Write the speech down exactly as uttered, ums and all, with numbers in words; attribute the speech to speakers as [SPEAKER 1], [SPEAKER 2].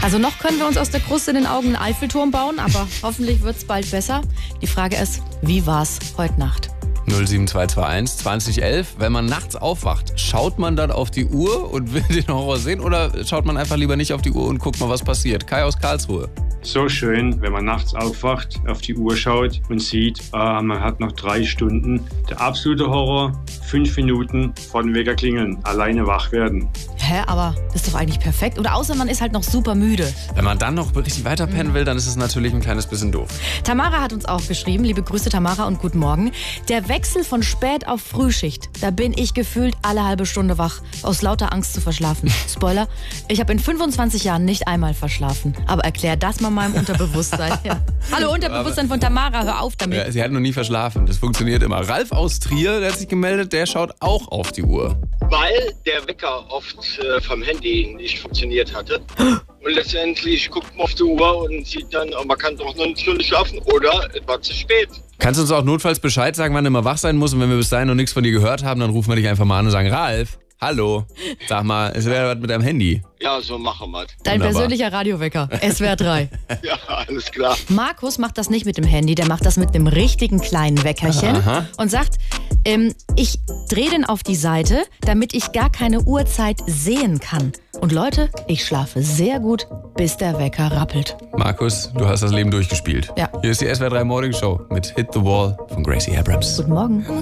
[SPEAKER 1] Also noch können wir uns aus der Kruste in den Augen einen Eiffelturm bauen, aber hoffentlich wird es bald besser. Die Frage ist, wie war's heute Nacht?
[SPEAKER 2] null sieben zwei zwei eins zwanzig elf. Wenn man nachts aufwacht, schaut man dann auf die Uhr und will den Horror sehen oder schaut man einfach lieber nicht auf die Uhr und guckt mal, was passiert? Kai aus Karlsruhe.
[SPEAKER 3] So schön, wenn man nachts aufwacht, auf die Uhr schaut und sieht, ah, man hat noch drei Stunden. Der absolute Horror, fünf Minuten vor dem Wecker klingeln, alleine wach werden.
[SPEAKER 1] Hä, aber das ist doch eigentlich perfekt. Oder außer man ist halt noch super müde.
[SPEAKER 2] Wenn man dann noch richtig weiterpennen will, dann ist es natürlich ein kleines bisschen doof.
[SPEAKER 1] Tamara hat uns auch geschrieben, liebe Grüße Tamara und guten Morgen. Der Wechsel von Spät auf Frühschicht, da bin ich gefühlt alle halbe Stunde wach, aus lauter Angst zu verschlafen. Spoiler, ich habe in fünfundzwanzig Jahren nicht einmal verschlafen. Aber erklär das mal meinem Unterbewusstsein. Ja. Hallo Unterbewusstsein von Tamara, hör auf damit.
[SPEAKER 2] Ja, sie hat noch nie verschlafen, das funktioniert immer. Ralf aus Trier, der hat sich gemeldet, der schaut auch auf die Uhr.
[SPEAKER 4] Weil der Wecker oft äh, vom Handy nicht funktioniert hatte. Und letztendlich guckt man auf die Uhr und sieht dann, oh, man kann doch noch eine Stunde schlafen oder es war zu spät.
[SPEAKER 2] Kannst du uns auch notfalls Bescheid sagen, wann du immer wach sein musst? Und wenn wir bis dahin noch nichts von dir gehört haben, dann rufen wir dich einfach mal an und sagen, Ralf, hallo, sag mal, es wäre was mit deinem Handy.
[SPEAKER 4] Ja, so machen wir.
[SPEAKER 1] Dein
[SPEAKER 2] Wunderbar.
[SPEAKER 1] persönlicher Radiowecker, S W R drei.
[SPEAKER 4] Ja, alles klar.
[SPEAKER 1] Markus macht das nicht mit dem Handy, der macht das mit einem richtigen kleinen Weckerchen.
[SPEAKER 2] Aha.
[SPEAKER 1] Und sagt, ähm, ich drehe den auf die Seite, damit ich gar keine Uhrzeit sehen kann. Und Leute, ich schlafe sehr gut, bis der Wecker rappelt.
[SPEAKER 2] Markus, du hast das Leben durchgespielt.
[SPEAKER 1] Ja.
[SPEAKER 2] Hier ist die S W R drei Morning Show mit Hit the Wall von Gracie Abrams.
[SPEAKER 1] Guten Morgen.